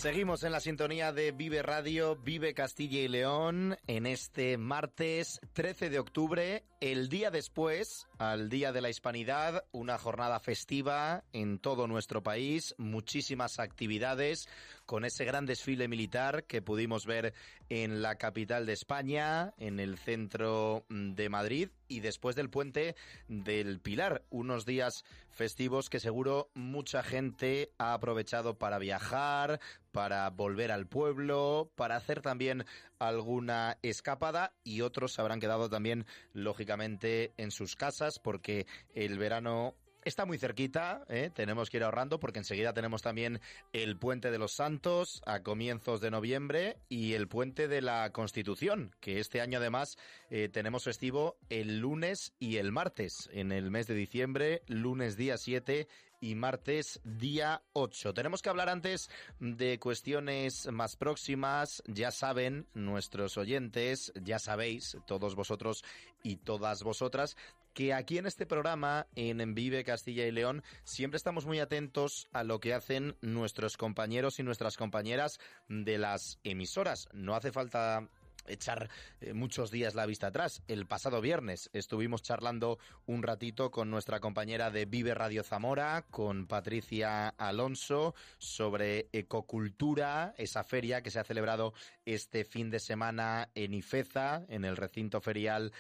Seguimos en la sintonía de Vive Radio, Vive Castilla y León, en este martes 13 de octubre, el día después, al Día de la Hispanidad, una jornada festiva en todo nuestro país, muchísimas actividades, con ese gran desfile militar que pudimos ver en la capital de España, en el centro de Madrid, y después del Puente del Pilar, unos días festivos que seguro mucha gente ha aprovechado para viajar, para volver al pueblo, para hacer también alguna escapada, y otros se habrán quedado también, lógicamente, en sus casas porque el verano está muy cerquita, tenemos que ir ahorrando porque enseguida tenemos también el Puente de los Santos a comienzos de noviembre y el Puente de la Constitución, que este año además tenemos festivo el lunes y el martes, en el mes de diciembre, lunes día 7 y martes día 8. Tenemos que hablar antes de cuestiones más próximas. Ya saben nuestros oyentes, ya sabéis todos vosotros y todas vosotras, que aquí en este programa, en Vive Castilla y León, siempre estamos muy atentos a lo que hacen nuestros compañeros y nuestras compañeras de las emisoras. No hace falta echar muchos días la vista atrás. El pasado viernes estuvimos charlando un ratito con nuestra compañera de Vive Radio Zamora, con Patricia Alonso, sobre ecocultura, esa feria que se ha celebrado este fin de semana en Ifeza, en el recinto ferial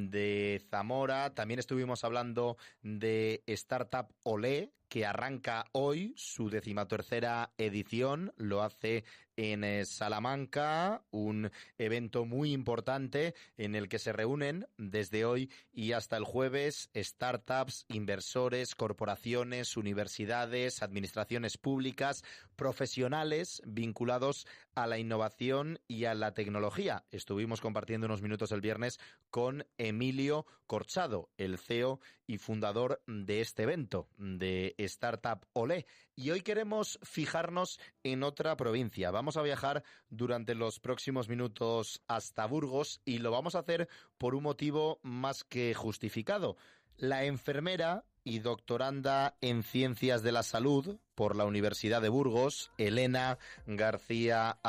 de Zamora. También estuvimos hablando de Startup Olé, que arranca hoy su 13ª edición, lo hace en Salamanca, un evento muy importante en el que se reúnen desde hoy y hasta el jueves startups, inversores, corporaciones, universidades, administraciones públicas, profesionales vinculados a la innovación y a la tecnología. Estuvimos compartiendo unos minutos el viernes con Emilio Corchado, el CEO y fundador de este evento, de Startup Olé. Y hoy queremos fijarnos en otra provincia. Vamos a viajar durante los próximos minutos hasta Burgos y lo vamos a hacer por un motivo más que justificado. La enfermera y doctoranda en Ciencias de la Salud por la Universidad de Burgos, Elena García